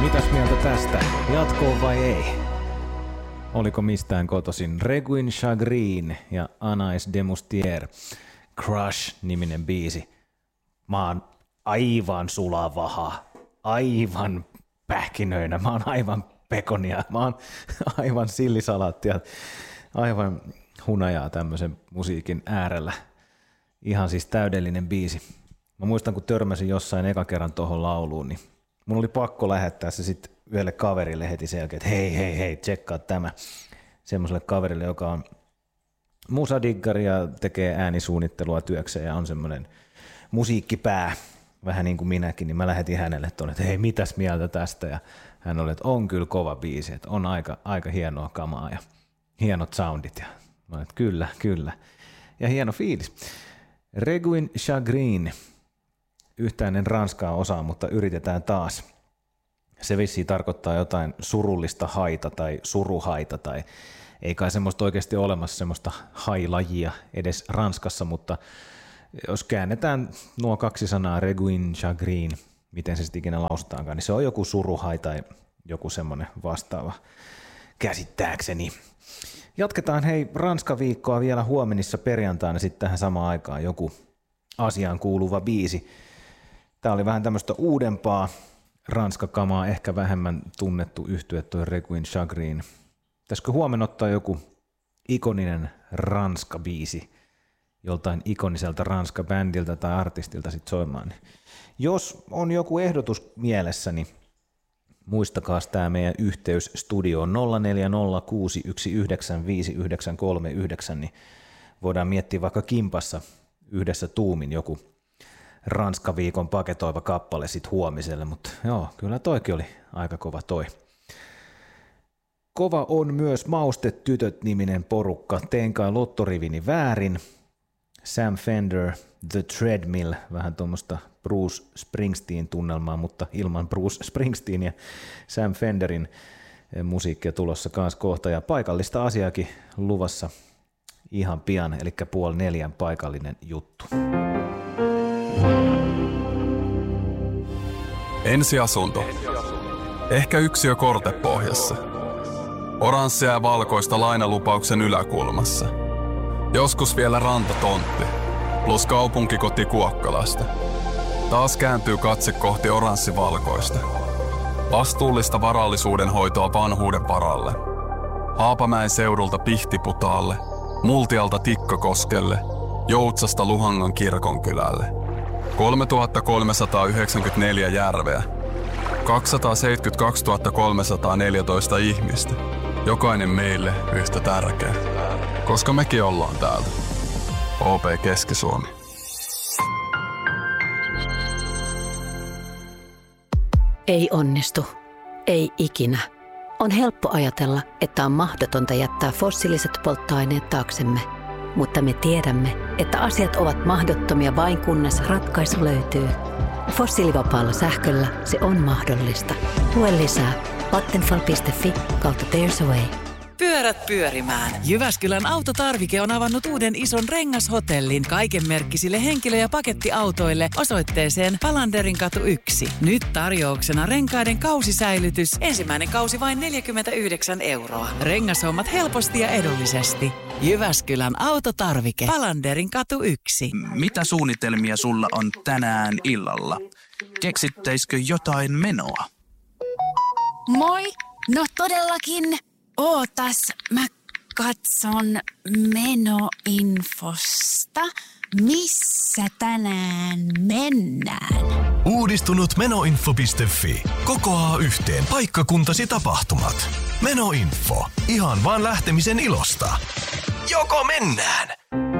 Mitäs mieltä tästä? Jatkoon vai ei? Oliko mistään kotoisin? Reguin Chagrin ja Anais Demoustier. Crush-niminen biisi. Mä oon aivan sulavaha, aivan pähkinöinä, mä oon aivan pekonia, mä oon aivan sillisalaattia, aivan hunajaa tämmöisen musiikin äärellä. Ihan siis täydellinen biisi. Mä muistan, kun törmäsin jossain eka kerran tohon lauluun, niin mun oli pakko lähettää se sitten yhdelle kaverille heti sen jälkeen, että hei, tsekkaa tämä. Semmoiselle kaverille, joka on musadiggari ja tekee äänisuunnittelua työkseen ja on semmoinen musiikkipää, vähän niin kuin minäkin, niin mä lähetin hänelle tuonne, että hei, mitäs mieltä tästä? Ja hän oli, että on kyllä kova biisi, että on aika hienoa kamaa ja hienot soundit. Ja mä olin, että kyllä. Ja hieno fiilis. Reguin Chagrin. Yhtään en ranskaa osaa, mutta yritetään taas. Se vissiin tarkoittaa jotain surullista haita tai suruhaita tai ei kai semmoista oikeasti ole olemassa semmoista hailajia edes Ranskassa, mutta jos käännetään nuo kaksi sanaa Reguin Chagrin, miten se sitten ikinä lausutaankaan, niin se on joku suruhai tai joku semmoinen vastaava käsittääkseni. Jatketaan hei Ranska-viikkoa vielä huomenissa perjantaina sitten tähän samaan aikaan joku asiaan kuuluva biisi. Tää oli vähän tämmöistä uudempaa ranskakamaa, ehkä vähemmän tunnettu yhtye toi Reguin Chagrin. Pitäisikö huomenna ottaa joku ikoninen ranska-biisi joltain ikoniselta ranska-bändiltä tai artistilta sit soimaan? Jos on joku ehdotus mielessä, niin muistakaa tämä meidän yhteys studioon 0406195939, niin voidaan miettiä vaikka kimpassa yhdessä tuumin joku Ranska-viikon paketoiva kappale sit huomiselle, mutta joo, kyllä toikin oli aika kova toi. Kova on myös Maustetytöt-niminen porukka. Tein kai lottorivini väärin. Sam Fender, The Treadmill, vähän tuommoista Bruce Springsteen-tunnelmaa, mutta ilman Bruce Springsteen ja Sam Fenderin musiikkia tulossa kanssa kohta. Ja paikallista asiaakin luvassa ihan pian, eli 3:30 paikallinen juttu. Ensiasunto. Ehkä yksiö kortepohjassa. Oranssia ja valkoista lainalupauksen yläkulmassa. Joskus vielä rantatontti, plus kaupunkikoti Kuokkalasta. Taas kääntyy katse kohti oranssi-valkoista. Vastuullista varallisuuden hoitoa vanhuuden varalle. Haapamäen seudulta Pihtiputaalle, Multialta Tikkakoskelle, Joutsasta Luhangan kirkonkylälle. 3394 järveä. 272 314 ihmistä. Jokainen meille yhtä tärkeä. Koska mekin ollaan täältä. OP Keski-Suomi. Ei onnistu. Ei ikinä. On helppo ajatella, että on mahdotonta jättää fossiiliset polttoaineet taaksemme. Mutta me tiedämme, että asiat ovat mahdottomia vain kunnes ratkaisu löytyy. Fossiilivapaalla sähköllä se on mahdollista. Lue lisää vattenfall.fi/there's a way. Pyörät pyörimään. Jyväskylän Autotarvike on avannut uuden ison rengashotellin kaikenmerkkisille henkilö- ja pakettiautoille osoitteeseen Palanderinkatu 1. Nyt tarjouksena renkaiden kausisäilytys. Ensimmäinen kausi vain 49 €. Rengashommat helposti ja edullisesti. Jyväskylän Autotarvike. Palanderinkatu 1. Mitä suunnitelmia sulla on tänään illalla? Keksittäisikö jotain menoa? Moi! No todellakin. Ootas, mä katson menoinfosta. Missä tänään mennään? Uudistunut menoinfo.fi kokoaa yhteen paikkakuntasi tapahtumat. Menoinfo. Ihan vaan lähtemisen ilosta. Joko mennään?